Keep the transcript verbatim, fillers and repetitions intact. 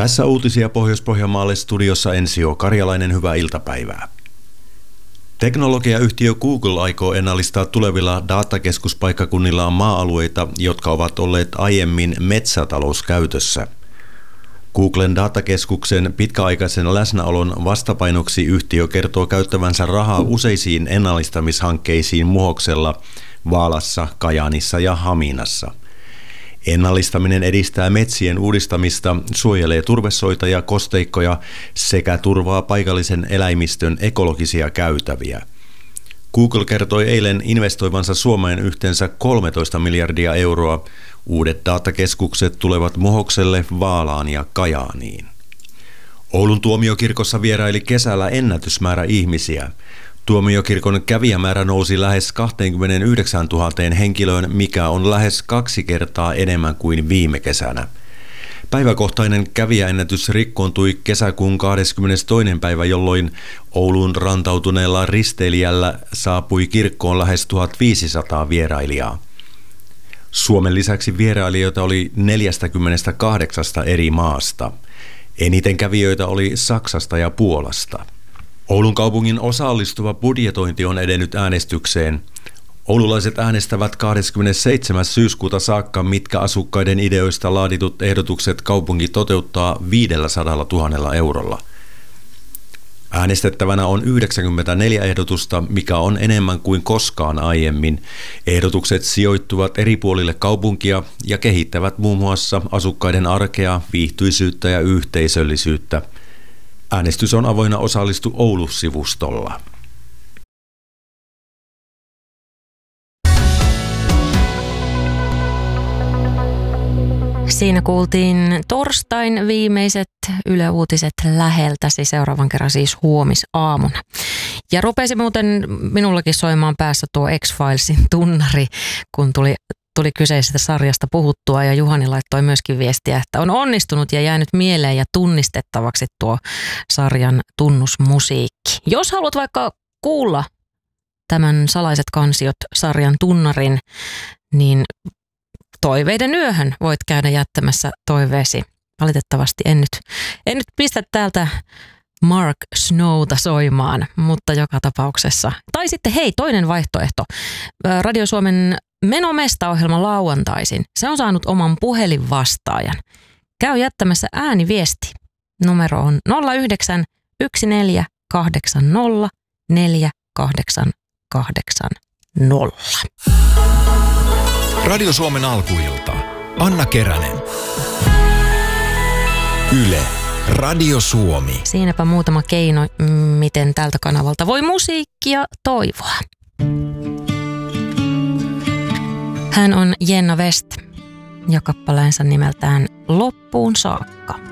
Tässä uutisia Pohjois-Pohjanmaalle, studiossa Ensio Karjalainen, hyvää iltapäivää. Teknologiayhtiö Google aikoo ennallistaa tulevilla datakeskuspaikkakunnillaan maa-alueita, jotka ovat olleet aiemmin metsätalouskäytössä. Googlen datakeskuksen pitkäaikaisen läsnäolon vastapainoksi yhtiö kertoo käyttävänsä rahaa useisiin ennallistamishankkeisiin Muhoksella, Vaalassa, Kajaanissa ja Haminassa. Ennallistaminen edistää metsien uudistamista, suojelee turvesoita ja kosteikkoja sekä turvaa paikallisen eläimistön ekologisia käytäviä. Google kertoi eilen investoivansa Suomeen yhteensä kolmetoista miljardia euroa. Uudet datakeskukset tulevat Muhokselle, Vaalaan ja Kajaaniin. Oulun tuomiokirkossa vieraili kesällä ennätysmäärä ihmisiä. Tuomiokirkon kävijämäärä nousi lähes kaksikymmentäyhdeksäntuhatta henkilöön, mikä on lähes kaksi kertaa enemmän kuin viime kesänä. Päiväkohtainen kävijäennätys rikkoontui kesäkuun kahdeskymmenestoinen päivä, jolloin Ouluun rantautuneella risteilijällä saapui kirkkoon lähes tuhatviisisataa vierailijaa. Suomen lisäksi vierailijoita oli neljästäkymmenestäkahdeksasta eri maasta. Eniten kävijöitä oli Saksasta ja Puolasta. Oulun kaupungin osallistuva budjetointi on edennyt äänestykseen. Oululaiset äänestävät kahdeskymmenesseitsemäs syyskuuta saakka, mitkä asukkaiden ideoista laaditut ehdotukset kaupunki toteuttaa viidelläsadallatuhannella eurolla. Äänestettävänä on yhdeksänkymmentäneljä ehdotusta, mikä on enemmän kuin koskaan aiemmin. Ehdotukset sijoittuvat eri puolille kaupunkia ja kehittävät muun muassa asukkaiden arkea, viihtyisyyttä ja yhteisöllisyyttä. Äänestys on avoinna Osallistu Oulu-sivustolla. Siinä kuultiin torstain viimeiset Yle Uutiset läheltäsi, seuraavan kerran siis huomisaamuna. Ja rupesi muuten minullakin soimaan päässä tuo X-Filesin tunnari, kun tuli, tuli kyseisestä sarjasta puhuttua, ja Juhani laittoi myöskin viestiä, että on onnistunut ja jäänyt mieleen ja tunnistettavaksi tuo sarjan tunnusmusiikki. Jos haluat vaikka kuulla tämän Salaiset kansiot -sarjan tunnarin, niin Toiveiden yöhön voit käydä jättämässä toiveesi. Valitettavasti en nyt, en nyt pistä täältä Mark Snowta soimaan, mutta joka tapauksessa. Tai sitten hei, toinen vaihtoehto. Radio Suomen Menomesta-ohjelma lauantaisin. Se on saanut oman puhelinvastaajan. Käy jättämässä ääniviesti. Numero on nolla yhdeksän yksi neljä kahdeksan nolla neljä kahdeksan kahdeksan nolla. Radio Suomen alkuilta. Anna Keränen. Yle. Radio Suomi. Siinäpä muutama keino, miten tältä kanavalta voi musiikkia toivoa. Hän on Jenna West ja kappaleensa nimeltään Loppuun saakka.